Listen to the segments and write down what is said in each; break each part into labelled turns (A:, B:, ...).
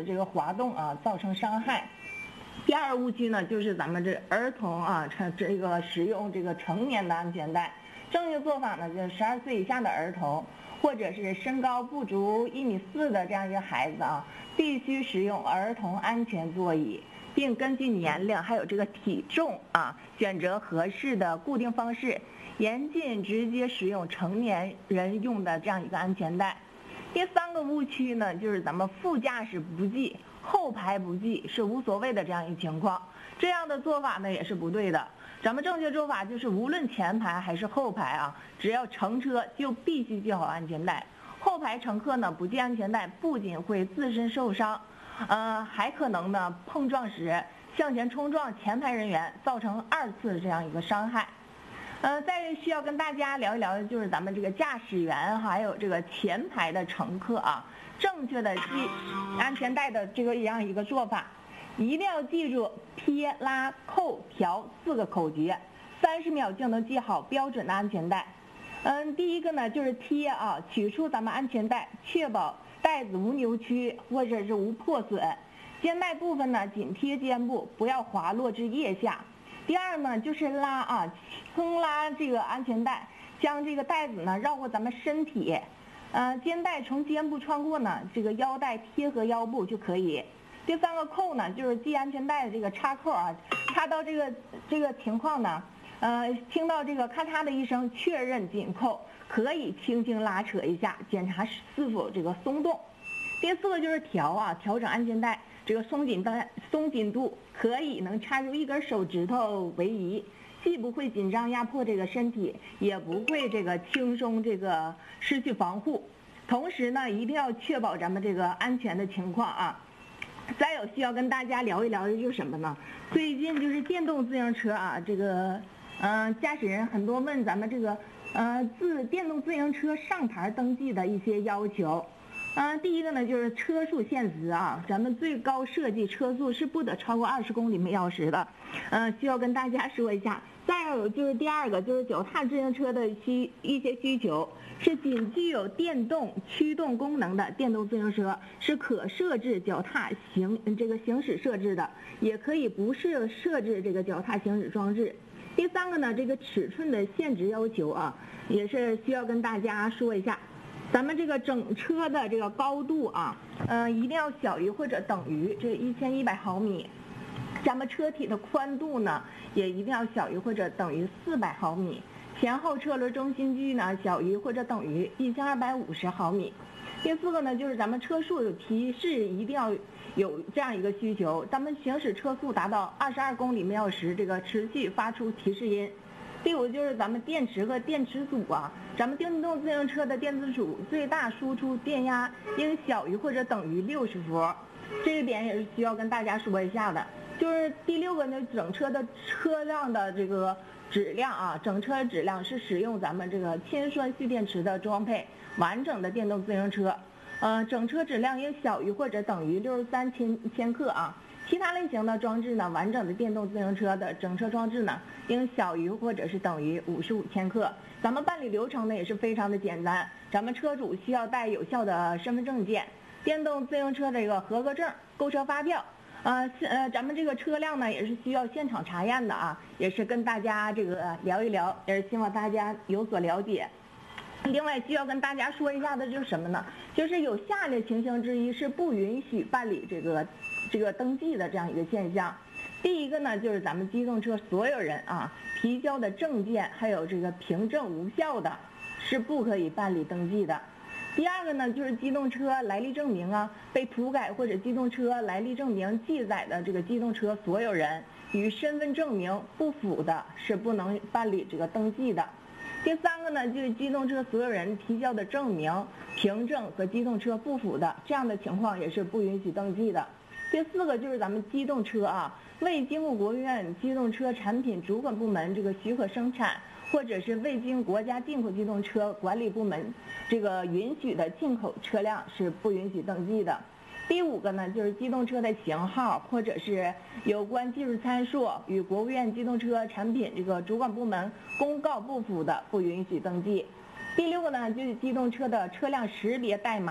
A: 这个滑动啊，造成伤害。第二个误区呢，就是咱们这儿童啊，这个使用这个成年的安全带。正确做法呢，就是12岁以下的儿童，或者是身高不足1.4米的这样一个孩子啊，必须使用儿童安全座椅，并根据年龄还有这个体重啊，选择合适的固定方式，严禁直接使用成年人用的这样一个安全带。第三个误区呢，就是咱们副驾驶不系，后排不系是无所谓的这样一个情况，这样的做法呢也是不对的。咱们正确做法就是，无论前排还是后排啊，只要乘车就必须系好安全带。后排乘客呢不系安全带，不仅会自身受伤，还可能呢碰撞时向前冲撞前排人员，造成2次这样一个伤害。再需要跟大家聊一聊的就是咱们这个驾驶员还有这个前排的乘客啊，正确的系安全带的这样一个做法，一定要记住撇、拉、扣、调4个口诀，30秒就能系好标准的安全带。第一个呢就是贴啊，取出咱们安全带，确保带子无扭曲或者是无破损，肩带部分呢紧贴肩部，不要滑落至腋下。第二呢就是拉啊，轻拉这个安全带，将这个带子呢绕过咱们身体，肩带从肩部穿过呢，这个腰带贴合腰部就可以。第三个扣呢，就是系安全带的这个插扣啊，插到这个情况呢，听到这个咔嚓的一声，确认紧扣，可以轻轻拉扯一下，检查是否这个松动。第四个就是调整安全带这个松紧度，可以能插入1根手指头为宜，既不会紧张压迫这个身体，也不会这个轻松这个失去防护。同时呢，一定要确保咱们这个安全的情况啊。再有需要跟大家聊一聊的就是什么呢？最近就是电动自行车啊，这个驾驶人很多问咱们这个电动自行车上牌登记的一些要求。第一个呢就是车速限值啊，咱们最高设计车速是不得超过20公里每小时的，需要跟大家说一下。再有就是第二个就是脚踏自行车的一些需求，是仅具有电动驱动功能的电动自行车是可设置脚踏行驶设置的，也可以不设置这个脚踏行驶装置。第三个呢，这个尺寸的限值要求啊，也是需要跟大家说一下。咱们这个整车的这个高度啊，一定要小于或者等于这1100毫米。咱们车体的宽度呢，也一定要小于或者等于400毫米。前后车轮中心距呢，小于或者等于1250毫米。第四个呢，就是咱们车速有提示，一定要有这样一个需求，咱们行驶车速达到22公里每小时，这个持续发出提示音。第五就是咱们电池和电池组啊，咱们电动自行车的电池组最大输出电压应小于或者等于60伏，这一点也是需要跟大家说一下的。就是第六个呢，整车的车辆的这个质量啊，整车质量是使用咱们这个铅酸蓄电池的装配完整的电动自行车，整车质量应小于或者等于63千克啊。其他类型的装置呢，完整的电动自行车的整车装置呢，应小于或者是等于55千克。咱们办理流程呢也是非常的简单，咱们车主需要带有效的身份证件、电动自行车这个合格证、购车发票。咱们这个车辆呢也是需要现场查验的啊，也是跟大家这个聊一聊，也是希望大家有所了解。另外需要跟大家说一下的就是什么呢？就是有下列情形之一是不允许办理这个登记的这样一个现象。第一个呢，就是咱们机动车所有人啊提交的证件还有这个凭证无效的，是不可以办理登记的。第二个呢，就是机动车来历证明啊被涂改或者机动车来历证明记载的这个机动车所有人与身份证明不符的，是不能办理这个登记的。第三个呢，就是机动车所有人提交的证明、凭证和机动车不符的，这样的情况也是不允许登记的。第四个就是咱们机动车啊，未经过国务院机动车产品主管部门这个许可生产，或者是未经国家进口机动车管理部门这个允许的进口车辆是不允许登记的。第五个呢，就是机动车的型号或者是有关技术参数与国务院机动车产品这个主管部门公告不符的，不允许登记。第六个呢，就是机动车的车辆识别代码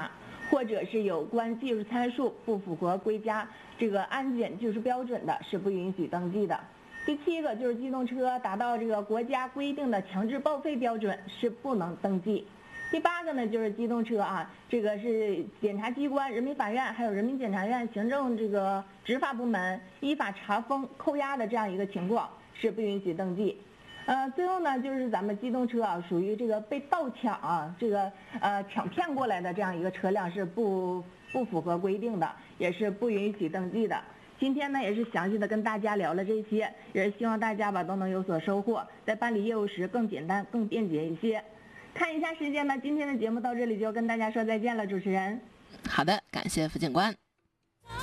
A: 或者是有关技术参数不符合国家这个安检技术标准的，是不允许登记的。第7个就是机动车达到这个国家规定的强制报废标准，是不能登记。第8个呢，就是机动车啊，这个是检察机关、人民法院还有人民检察院行政这个执法部门依法查封、扣押的这样一个情况，是不允许登记。最后呢，就是咱们机动车啊，属于这个被盗抢啊，这个抢骗过来的这样一个车辆是不符合规定的，也是不允许登记的。今天呢，也是详细的跟大家聊了这些，也是希望大家吧都能有所收获，在办理业务时更简单、更便捷一些。看一下时间呢，今天的节目到这里就跟大家说再见了，主持人。
B: 好的，感谢副警官。